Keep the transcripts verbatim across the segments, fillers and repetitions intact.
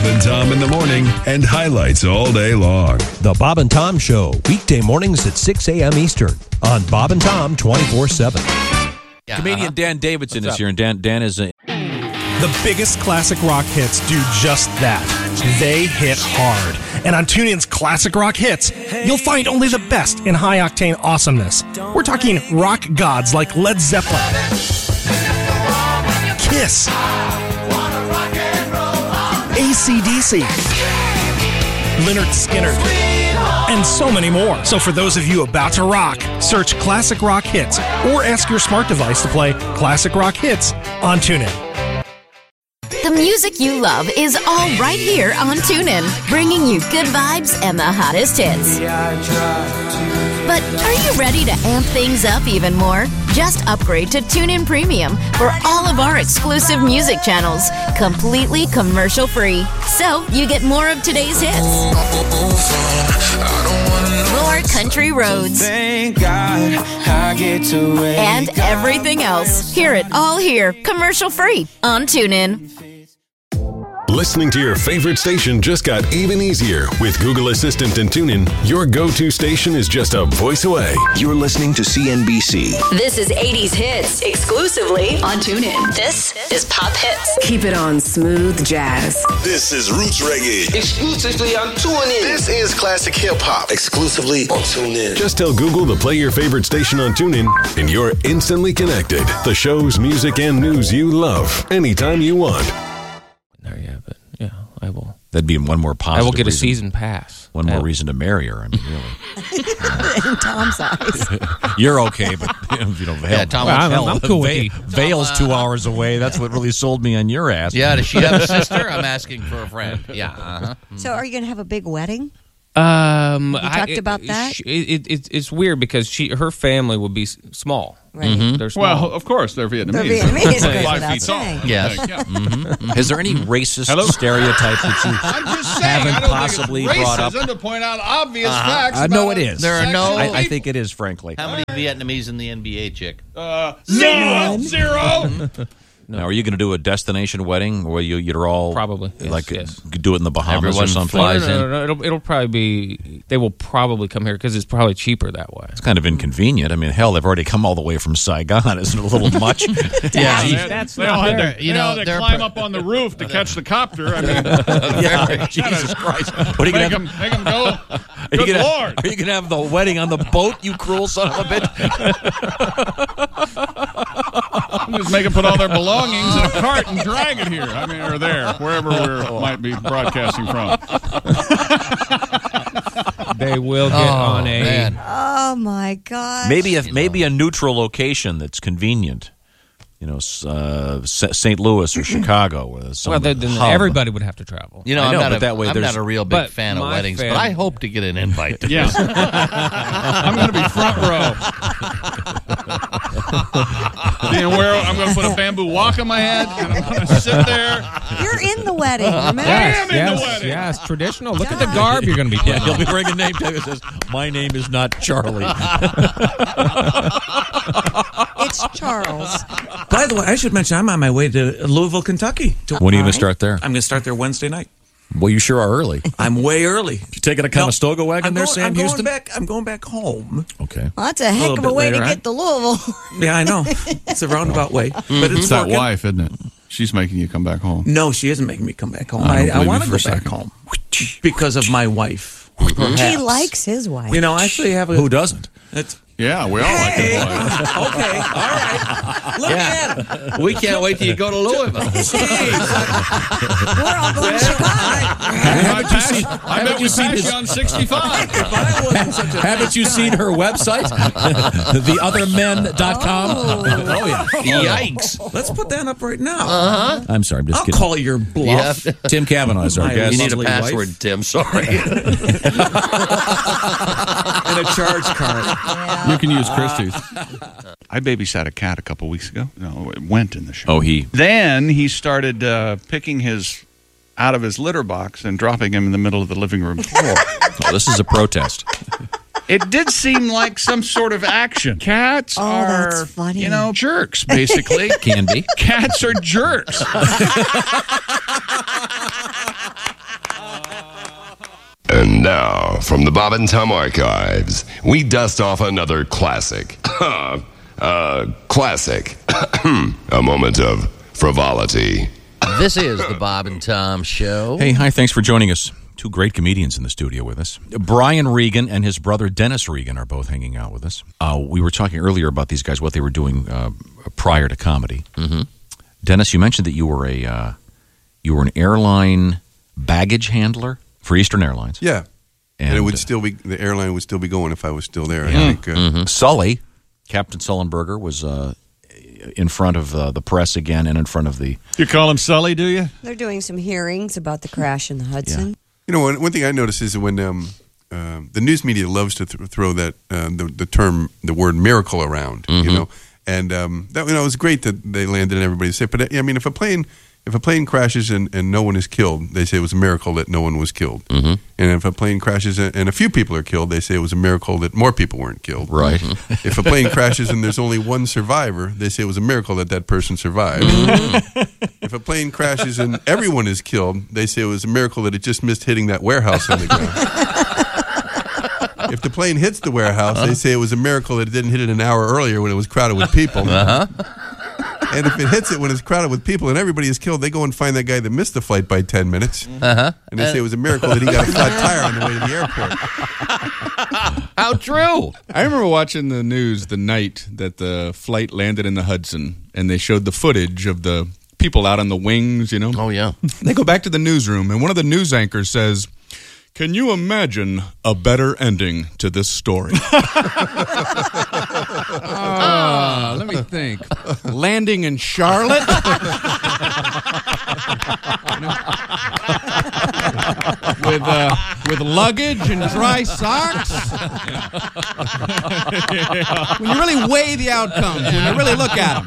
and Tom in the morning and highlights all day long. The Bob and Tom Show, weekday mornings at six a.m. Eastern on Bob and Tom twenty-four seven. Yeah, Comedian uh-huh. Dan Davidson What's is here, and Dan, Dan is a... The biggest classic rock hits do just that. They hit hard. And on TuneIn's Classic Rock Hits, you'll find only the best in high-octane awesomeness. We're talking rock gods like Led Zeppelin, Kiss, A C D C, Lynyrd Skynyrd, and so many more. So for those of you about to rock, search Classic Rock Hits or ask your smart device to play Classic Rock Hits on TuneIn. The music you love is all right here on TuneIn, bringing you good vibes and the hottest hits. But are you ready to amp things up even more? Just upgrade to TuneIn Premium for all of our exclusive music channels, completely commercial-free. So you get more of today's hits, more country roads, Thank God I get to wake and everything else. Hear it all here, commercial-free on TuneIn. Listening to your favorite station just got even easier. With Google Assistant and TuneIn, your go-to station is just a voice away. You're listening to C N B C. This is eighties Hits, exclusively on TuneIn. This is Pop Hits. Keep it on Smooth Jazz. This is Roots Reggae, exclusively on TuneIn. This is Classic Hip Hop, exclusively on TuneIn. Just tell Google to play your favorite station on TuneIn, and you're instantly connected. The shows, music, and news you love, anytime you want. There you have it. Yeah, I will. That'd be one more positive I will get a reason, season pass. One more Yeah. reason to marry her. I mean, really. In Tom's eyes. You're okay, but you know, Vale, Yeah, Tom, well, I'm- hell, I'm cool with Va- you. Vale's two hours away. That's what really sold me on your ass. Yeah, does she have a sister? I'm asking for a friend. Yeah. Uh-huh. So are you going to have a big wedding? Um, Have you talked about that? She, it, it, it's weird because she her family will be s- small. Right. Mm-hmm. They're small. Well, of course, they're Vietnamese. They're Vietnamese, goes Five without feet tall. saying. Yes. Yeah. Mm-hmm. Is there any racist Hello? stereotype that you I'm just saying, haven't I don't possibly think it's brought up? racism to point out obvious Uh-huh. facts. Uh, no, about it is. There are no- sexual I, I think it is, frankly. How many Vietnamese in the N B A, chick? Uh, zero, zero. Now, are you going to do a destination wedding where you you're all Probably, yes, like yes. do it in the Bahamas Everyone or something? flies no, no, no, no, It'll, it'll probably be. They will probably come here because it's probably cheaper that way. It's kind of inconvenient. I mean, hell, they've already come all the way from Saigon. Isn't it a little much? Yeah, They, that's they not all had fair. to, You they know, all had to they're climb per- up on the roof to catch the copter. I mean, Yeah, Jesus Christ! What are you make going them, make them go. Are you Good gonna, Lord. Are you going to have the wedding on the boat, you cruel son of a bitch? Just make them put all their belongings in a cart and drag it here. I mean, or there, wherever we might be broadcasting from. They will get Oh, on a. man. Oh, my God. Maybe a maybe a neutral location that's convenient. You know, s- uh, S- Saint Louis or Chicago, or some Well, then then hub. everybody would have to travel. You know, I I'm know, not but a, that way I'm there's- not a real big But fan of my weddings, fam- but I hope to get an invite to Yeah. this. I'm going to be front row. You know, where I'm going to put a bamboo walk on my head, and I'm going to sit there. You're in the wedding, remember? Yes, in the yes, wedding. yes. Traditional. Look at the garb you're going to be Yeah, putting he'll be on. wearing a name tag that says, "My name is not Charlie." It's Charles. By the way, I should mention I'm on my way to Louisville, Kentucky. To- When are you going to start there? I'm going to start there Wednesday night. Well, you sure are early. I'm way early. You taking a Conestoga wagon I'm there, going, Sam I'm Houston? Going back, I'm going back home. Okay. Well, that's a heck little of a bit way later, to huh? get to Louisville. Yeah, I know. It's a roundabout way, but it's It's that working. wife, isn't it? She's making you come back home. No, she isn't making me come back home. I I, don't I, believe want you to for go a back second. home because of my wife. He Perhaps. likes his wife. You know, I actually have a. Who doesn't? It's, Yeah, we all like hey, his wife. okay, all right. Look at him. We can't wait till you go to Louisville. We're all going to Chicago. I, pass, I bet we pass you on sixty-five. If I wasn't such a Haven't you seen her website? the other men dot com? Oh. Oh, yeah. Yikes. Let's put that up right now. Uh-huh. I'm sorry, I'm just I'll kidding. call your bluff. Yeah. Tim Kavanaugh is our My guest. You need a Lovely password, wife. Tim. Sorry. And a charge card. You can use Christie's. I babysat a cat a couple weeks ago. No, it went in the show. Oh, he. Then he started uh, picking his out of his litter box and dropping him in the middle of the living room floor. Oh, this is a protest. It did seem like some sort of action. Cats Oh, are, that's funny. you know, jerks, basically. Can be. Cats are jerks. And now, from the Bob and Tom archives, we dust off another classic. uh, classic. A moment of frivolity. This is the Bob and Tom Show. Hey, hi, thanks for joining us. Two great comedians in the studio with us. Brian Regan and his brother Dennis Regan are both hanging out with us. Uh, we were talking earlier about these guys, what they were doing uh, prior to comedy. Mm-hmm. Dennis, you mentioned that you were a uh, you were an airline baggage handler for Eastern Airlines. Yeah, and, and it would still be the airline would still be going if I was still there. I Yeah. think. Uh, Mm-hmm. Sully, Captain Sullenberger, was uh, in front of uh, the press again and in front of the. You call him Sully, do you? They're doing some hearings about the crash in the Hudson. You know, one, one thing I notice is when um, uh, the news media loves to th- throw that uh, the, the term, the word miracle around, Mm-hmm. you know, and um, that you know it was great that they landed and everybody said. But I mean, if a plane if a plane crashes and, and no one is killed, they say it was a miracle that no one was killed. Mm-hmm. And if a plane crashes and, and a few people are killed, they say it was a miracle that more people weren't killed. Right. If a plane crashes and there's only one survivor, they say it was a miracle that that person survived. If a plane crashes and everyone is killed, they say it was a miracle that it just missed hitting that warehouse on the ground. If the plane hits the warehouse, they say it was a miracle that it didn't hit it an hour earlier when it was crowded with people. Uh-huh. And if it hits it when it's crowded with people and everybody is killed, they go and find that guy that missed the flight by ten minutes. Uh-huh. And they say it was a miracle that he got a flat tire on the way to the airport. How true. I remember watching the news the night that the flight landed in the Hudson, and they showed the footage of the people out on the wings, you know? Oh, yeah. They go back to the newsroom, and one of the news anchors says, "Can you imagine a better ending to this story?" Ah, let me think. Landing in Charlotte? You know? with uh, with luggage and dry socks? When you really weigh the outcomes, when you really look at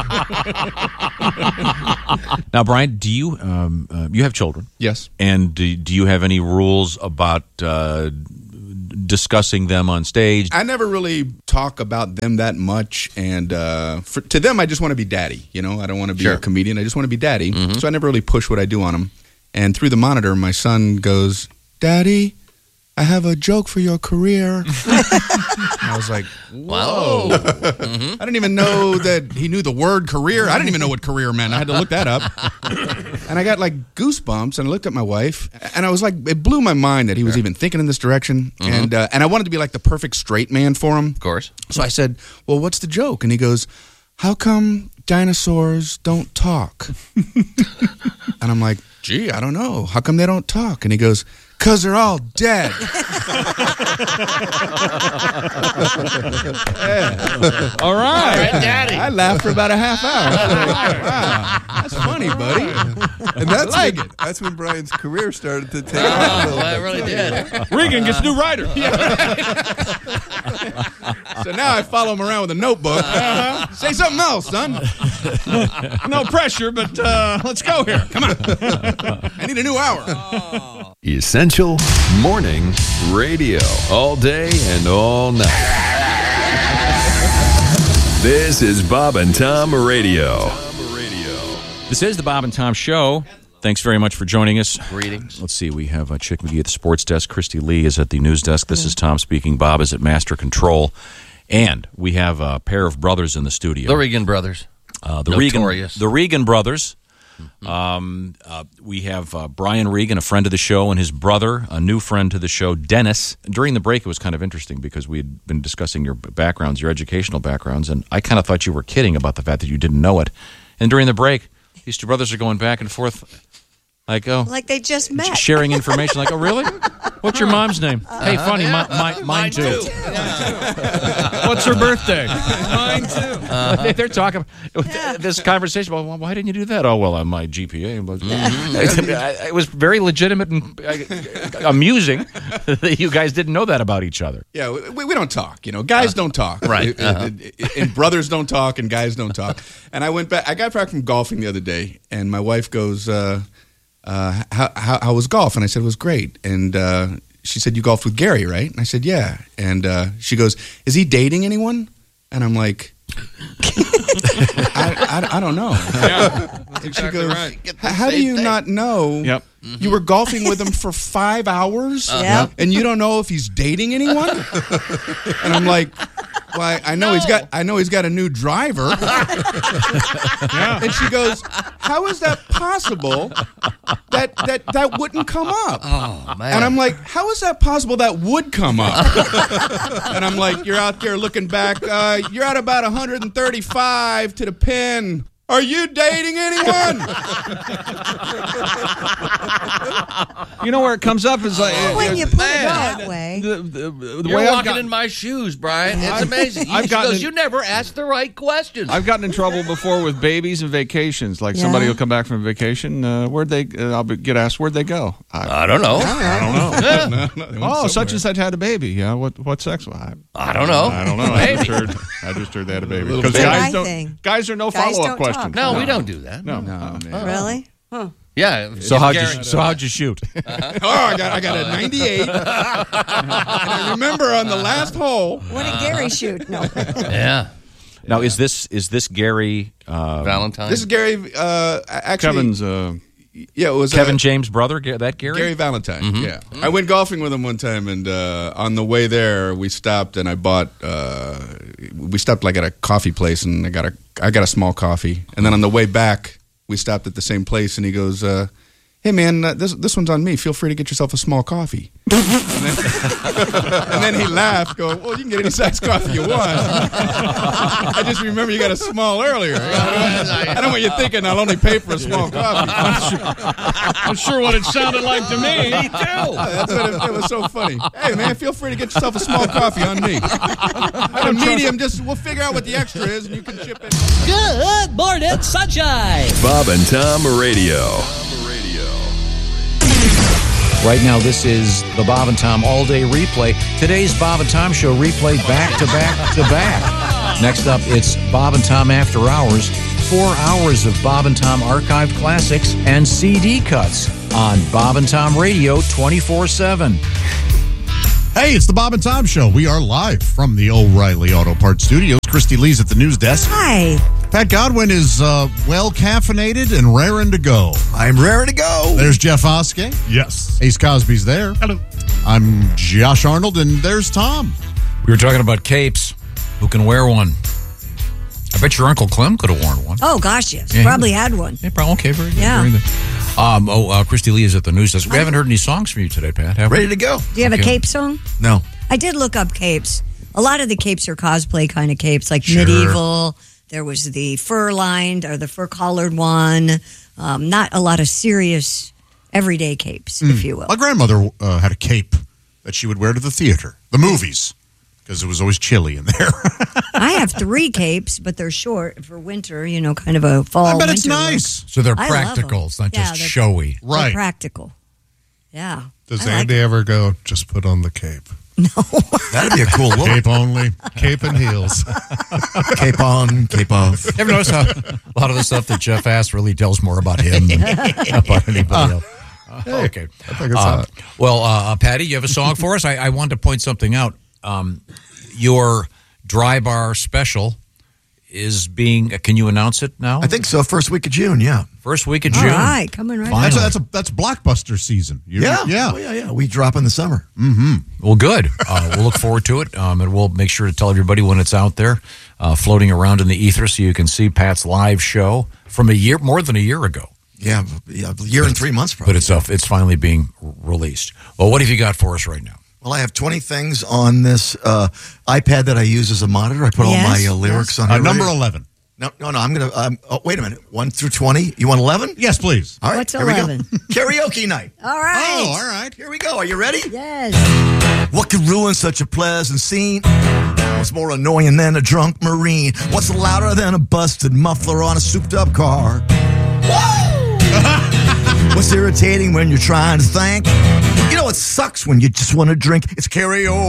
them. Now, Brian, do you um, uh, you have children? Yes. And do, do you have any rules about uh, discussing them on stage? I never really talk about them that much, and uh, for, to them, I just want to be daddy. You know, I don't want to be Sure. a comedian. I just want to be daddy. Mhm. So I never really push what I do on them. And through the monitor, my son goes, "Daddy, I have a joke for your career." I was like, Wow. "Whoa!" Mhm. I didn't even know that he knew the word career. I didn't even know what career meant. I had to look that up. And I got like goosebumps, and I looked at my wife, and I was like, it blew my mind that he was even thinking in this direction. Mhm. And uh, and I wanted to be like the perfect straight man for him. Of course. So I said, "Well, what's the joke?" And he goes, "How come dinosaurs don't talk?" And I'm like, "Gee, I don't know. How come they don't talk?" And he goes, "'Cause they're all dead." Yeah. All right. All right, Daddy. I laughed for about a half hour. I was like, wow, that's funny, buddy. And that's I like when, it. that's when Brian's career started to take Oh, off. well, I really did. Regan gets new writer. So now I follow him around with a notebook. Uh-huh. Say something else, son. No pressure, but uh, let's go here. Come on. I need a new hour. Essential Morning Radio. All day and all night. This is Bob and Tom Radio. This is the Bob and Tom Show. Thanks very much for joining us. Greetings. Let's see. We have uh, Chick McGee at the sports desk. Christy Lee is at the news desk. This is Tom speaking. Bob is at Master Control. And we have a pair of brothers in the studio. The Regan brothers. Uh, the Regan, Notorious. the Regan brothers. Um, uh, we have uh, Brian Regan, a friend of the show, and his brother, a new friend to the show, Dennis. During the break, it was kind of interesting because we had been discussing your backgrounds, your educational backgrounds, and I kind of thought you were kidding about the fact that you didn't know it. And during the break, these two brothers are going back and forth, like, oh, Like they just met. sharing information. Like, oh, really? What's your mom's name? Hey, funny, Yeah. mi- mi- mine, Mine too. too. What's her birthday? Mine too. They- They're talking this conversation. Well, why didn't you do that? Oh, well, on my G P A. It was very legitimate and uh, amusing that you guys didn't know that about each other. Yeah, we, we don't talk. You know, guys don't talk. Right. Uh-huh. And brothers don't talk, and guys don't talk. And I went back. I got back from golfing the other day, and my wife goes, uh, uh, how, how, "How was golf?" And I said, "It was great." And uh, she said, "You golfed with Gary, right?" And I said, "Yeah." And uh, she goes, "Is he dating anyone?" And I'm like, I, I, I don't know. Yeah, and she exactly goes, right. how do you not know? Yep. You were golfing with him for five hours, Uh, yep. and you don't know if he's dating anyone. And I'm like, well, I, I know no. he's got. I know he's got a new driver. Yeah. And she goes, how is that possible? That that that wouldn't come up. Oh man! And I'm like, how is that possible? That would come up. And I'm like, you're out there looking back. Uh, you're at about one hundred thirty-five to the pin. Are you dating anyone? You know where it comes up is like when uh, you put man. it that way. the, the, the You're way I've walking gotten, in my shoes, Brian. It's I've- amazing. I've she gotten goes, in- you never asked the right questions. I've gotten in trouble before with babies and vacations. Like Yeah. somebody will come back from vacation. Uh, where'd they? Uh, I'll be, get asked where'd they go. I, I don't know. I don't know. No, no, they went Oh, somewhere. such and such had a baby. Yeah, what what sex? I, I don't know. I don't know. I just heard. I just heard they had a baby. Because baby. guys Guy don't. thing. Guys are no Guys follow up don't questions. talk. No, we don't do that. No. No, man. Really? Huh. Yeah. So how'd Gary- you so how'd you shoot? Oh, I got I got a ninety-eight. And I remember on the last hole. What did Gary shoot? No. Yeah. Now is this is this Gary uh, Valentine. This is Gary. Uh, actually, Kevin's. Uh, yeah, it was Kevin uh, James' brother? Ga- That Gary? Gary Valentine. Yeah, I went golfing with him one time, and uh, on the way there, we stopped, and I bought. Uh, we stopped like at a coffee place, and I got a I got a small coffee, and then on the way back, we stopped at the same place, and he goes, uh, "Hey man, uh, this this one's on me. Feel free to get yourself a small coffee." and, then, and then he laughed, going, "Well, you can get any size coffee you want." I just remember you got a small earlier. I don't want you thinking I'll only pay for a small coffee. I'm sure what it sounded like to me. Me too. That's what it, it was so funny. Hey man, feel free to get yourself a small coffee on me. And a medium, just we'll figure out what the extra is, and you can chip in. Good morning, sunshine. Bob and Tom Radio. Right now, this is the Bob and Tom all-day replay. Today's Bob and Tom show replayed back to back to back. Next up, it's Bob and Tom After Hours. Four hours of Bob and Tom archived classics and C D cuts on Bob and Tom Radio twenty-four seven. Hey, it's the Bob and Tom Show. We are live from the O'Reilly Auto Parts Studios. Christy Lee's at the news desk. Hi. Pat Godwin is uh, well caffeinated and raring to go. I'm raring to go. There's Jeff Oskey. Yes. Ace Cosby's there. Hello. I'm Josh Arnold, and there's Tom. We were talking about capes. Who can wear one? I bet your Uncle Clem could have worn one. Oh, gosh, yes. Yeah, Probably had one. Yeah, probably. Okay, very good. Yeah. Very good. Um, oh, uh, Christy Lee is at the news desk. We haven't heard any songs from you today, Pat, have we? Ready to go. Do you have Okay. a cape song? No. I did look up capes. A lot of the capes are cosplay kind of capes, like Sure. medieval. There was the fur-lined or the fur-collared one. Um, not a lot of serious everyday capes, if you will. My grandmother uh, had a cape that she would wear to the theater, the movies, because it was always chilly in there. I have three capes, but they're short for winter, you know, kind of a fall. I bet it's winter look. nice. So they're I love 'em. practical. It's not Yeah, just they're- showy. They're Right. practical. Yeah. Does I like Andy ever go, just put on the cape? That'd be a cool look. Cape only, cape and heels. Cape on, cape off. Ever notice how a lot of the stuff that Jeff asks really tells more about him than about anybody else? Uh, okay. I think it's Uh, hot. well, uh, Patty, you have a song for us? I, I wanted to point something out. Um, your dry bar special is being, uh, can you announce it now? I think so. First week of June, yeah. First week of All June. right, coming right Finally. That's a, that's a that's blockbuster season. You- Yeah. yeah. Oh, yeah, yeah. We drop in the summer. Mm-hmm. Well, good. Uh, we'll look forward to it, um, and we'll make sure to tell everybody when it's out there, uh, floating around in the ether, so you can see Pat's live show from a year, more than a year ago. Yeah, yeah a year and three months probably. But it's uh, it's finally being r- released. Well, what have you got for us right now? Well, I have twenty things on this uh, iPad that I use as a monitor. I put all Yes, my uh, lyrics yes. on Uh, here. number Ready? eleven. No, no, no. I'm going to. Um, oh, wait a minute. one through twenty. You want eleven? Yes, please. All right. What's here we go. eleven? Karaoke night. All right. Oh, all right. Here we go. Are you ready? Yes. What could ruin such a pleasant scene? What's more annoying than a drunk Marine? What's louder than a busted muffler on a souped-up car? What's irritating when you're trying to think? You know, it sucks when you just want to drink. It's karaoke.